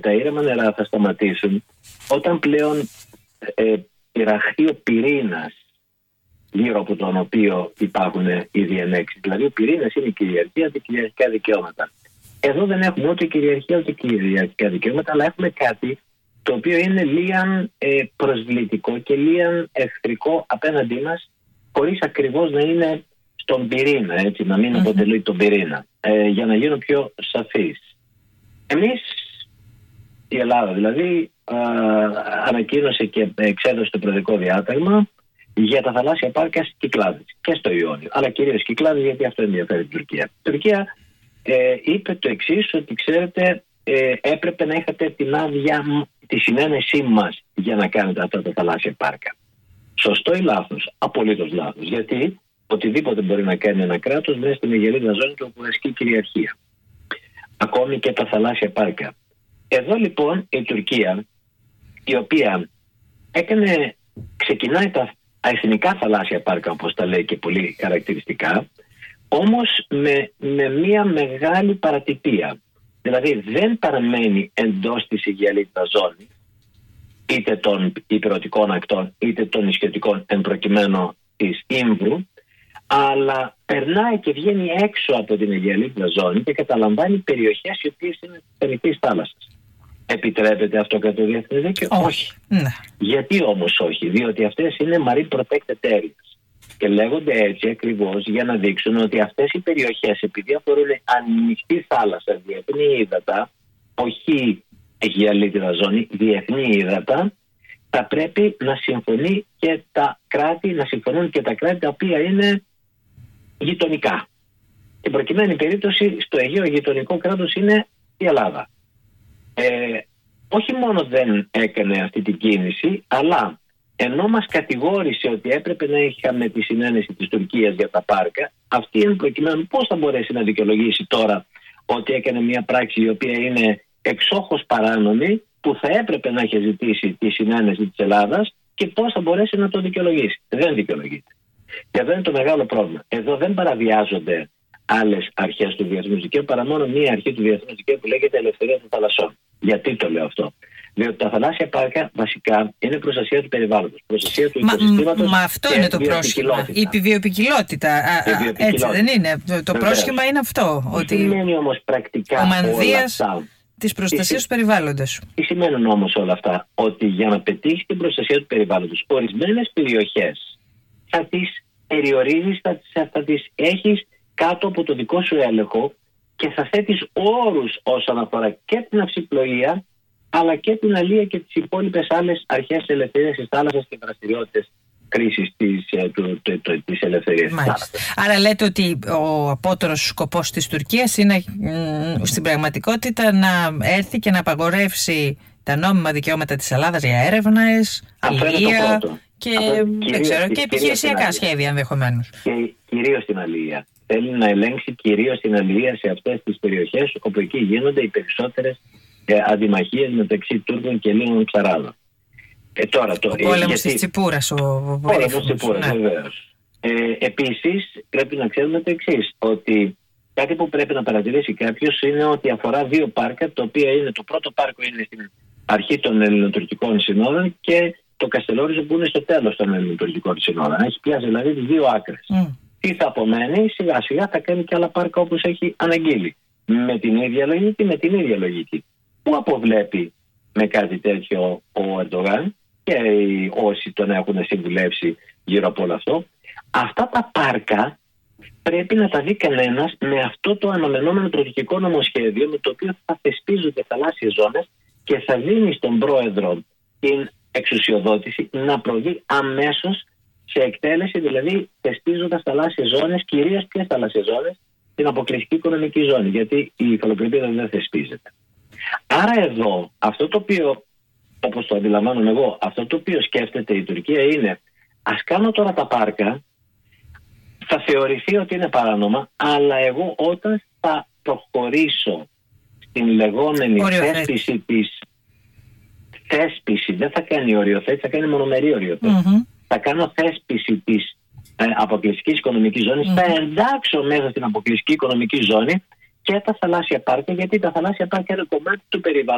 τα ήρεμα νερά θα σταματήσουν όταν πλέον πειραχθεί ο πυρήνας γύρω από τον οποίο υπάρχουν οι διενέξεις. Δηλαδή ο πυρήνας είναι η κυριαρχία και κυριαρχικά δικαιώματα. Εδώ δεν έχουμε ούτε κυριαρχία ούτε κυριαρχικά δικαιώματα, αλλά έχουμε κάτι το οποίο είναι λίαν προσβλητικό και λίαν εχθρικό απέναντί μας, χωρίς ακριβώς να είναι στον πυρήνα, έτσι, να μην αποτελεί τον πυρήνα. Για να γίνω πιο σαφής. Εμείς, η Ελλάδα δηλαδή, ανακοίνωσε και εξέδωσε το προεδρικό διάταγμα για τα θαλάσσια πάρκα στις Κυκλάδες και στο Ιόνιο. Αλλά κυρίως Κυκλάδες, γιατί αυτό ενδιαφέρει την Τουρκία. Η Τουρκία είπε το εξής, ότι ξέρετε, έπρεπε να είχατε την άδεια, τη συνένεσή μας για να κάνετε αυτά τα θαλάσσια πάρκα. Σωστό ή λάθος? Απολύτως λάθος. Γιατί οτιδήποτε μπορεί να κάνει ένα κράτος μέσα στην Αιγελίδα ζώνη του όπου ασκεί κυριαρχία. Ακόμη και τα θαλάσσια πάρκα. Εδώ λοιπόν η Τουρκία, η οποία ξεκινάει τα εθνικά θαλάσσια πάρκα, όπως τα λέει και πολύ χαρακτηριστικά, όμως με μια μεγάλη παρατυπία. Δηλαδή δεν παραμένει εντός της Αιγελίδας ζώνης, είτε των υπηρετικών ακτών είτε των νησιωτικών, εν προκειμένου της Ήμβρου, αλλά περνάει και βγαίνει έξω από την Αιγελίδα ζώνη και καταλαμβάνει περιοχές οι οποίες είναι της ανοιχτής θάλασσας. Επιτρέπεται αυτό κατά το διεθνές δίκαιο? Όχι. Ναι. Γιατί όμως όχι? Διότι αυτές είναι marine protected areas και λέγονται έτσι ακριβώς για να δείξουν ότι αυτές οι περιοχές, επειδή αφορούν ανοιχτή θάλασσα, διεθνή ύδατα, όχι Αιγελίδα ζώνη, διεθνή ύδατα, θα πρέπει να συμφωνούν και τα κράτη τα οποία είναι γειτονικά. Στην προκειμένη περίπτωση στο Αιγαίο γειτονικό κράτος είναι η Ελλάδα. Όχι μόνο δεν έκανε αυτή την κίνηση, αλλά ενώ μας κατηγόρησε ότι έπρεπε να είχαμε τη συνένεση της Τουρκίας για τα πάρκα, αυτή εν προκειμένου πώς θα μπορέσει να δικαιολογήσει τώρα ότι έκανε μια πράξη η οποία είναι εξόχως παράνομη, που θα έπρεπε να έχει ζητήσει τη συνένεση της Ελλάδας, και πώς θα μπορέσει να το δικαιολογήσει? Δεν δικαιολογείται. Και εδώ είναι το μεγάλο πρόβλημα. Εδώ δεν παραβιάζονται άλλες αρχές του διεθνούς δικαίου, παρά μόνο μία αρχή του διεθνούς δικαίου που λέγεται ελευθερία των θαλασσών. Γιατί το λέω αυτό? Διότι τα θαλάσσια πάρκα βασικά είναι προστασία του περιβάλλοντος, προστασία του οικοσυστήματος. Μα αυτό είναι το πρόσχημα. Η βιοποικιλότητα. Έτσι δεν είναι? Το πρόσχημα είναι αυτό. Τι σημαίνει όμως πρακτικά όλα αυτά? Της προστασίας του περιβάλλοντος. Τι σημαίνουν όμως όλα αυτά? Ότι για να πετύχεις την προστασία του περιβάλλοντος, ορισμένες περιοχές θα τις περιορίζεις, θα τις έχεις κάτω από το δικό σου έλεγχο και θα θέτεις όρους όσον αφορά και την ναυσιπλοεία, αλλά και την αλεία και τις υπόλοιπες άλλες αρχές ελευθερίας της θάλασσας και δραστηριότητες κρίσης της ελευθερίας της θάλασσας. Άρα λέτε ότι ο απότερος σκοπός της Τουρκίας είναι στην πραγματικότητα να έρθει και να απαγορεύσει τα νόμιμα δικαιώματα της Ελλάδας για έρευνες, αλεία και επιχειρησιακά σχέδια ενδεχομένως. Και κυρίως την αλεία. Θέλει να ελέγξει κυρίως την αλεία σε αυτές τις περιοχές όπου εκεί γίνονται οι περισσότερες αντιμαχίες μεταξύ Τούρκων και Ελλήνων ψαράδων. Ο πόλεμος της Τσιπούρας, ο πόλεμος της Τσιπούρας, βεβαίως. Επίσης πρέπει να ξέρουμε το εξής, ότι κάτι που πρέπει να παρατηρήσει κάποιος είναι ότι αφορά δύο πάρκα, το οποίο είναι, το πρώτο πάρκο είναι στην αρχή των ελληνοτουρκικών συνόρων και το Καστελόριζο που είναι στο τέλος των ελληνοτουρκικών συνόρων. Έχει πιάσει δηλαδή τις δύο άκρες. Τι θα απομένει? Σιγά σιγά θα κάνει και άλλα πάρκα όπως έχει αναγγείλει. Με την ίδια λογική. Πού αποβλέπει με κάτι τέτοιο ο Ερντογάν και όσοι τον έχουν συμβουλεύσει γύρω από όλο αυτό? Αυτά τα πάρκα πρέπει να τα δει κανένας με αυτό το αναμενόμενο τουρκικό νομοσχέδιο, με το οποίο θα θεσπίζονται θαλάσσιες ζώνες και θα δίνει στον πρόεδρο την εξουσιοδότηση να προβεί αμέσως σε εκτέλεση, δηλαδή θεσπίζοντας θαλάσσιες ζώνες, κυρίως ποιες θαλάσσιες ζώνες? Την αποκλειστική οικονομική ζώνη, γιατί η υφαλοκρηπίδα δεν θεσπίζεται. Άρα εδώ, αυτό το οποίο, όπως το αντιλαμβάνομαι εγώ, αυτό το οποίο σκέφτεται η Τουρκία είναι, ας κάνω τώρα τα πάρκα, θα θεωρηθεί ότι είναι παράνομα, αλλά εγώ όταν θα προχωρήσω στην λεγόμενη θέσπιση, δεν θα κάνει οριοθέτηση, θα κάνει μονομερή οριοθέτηση. Θα κάνω θέσπιση της αποκλειστικής οικονομικής ζώνης, θα εντάξω μέσα στην αποκλειστική οικονομική ζώνη και τα θαλάσσια πάρκα, γιατί τα θαλάσσια πάρκα είναι κομμάτι του περιβάλλοντος.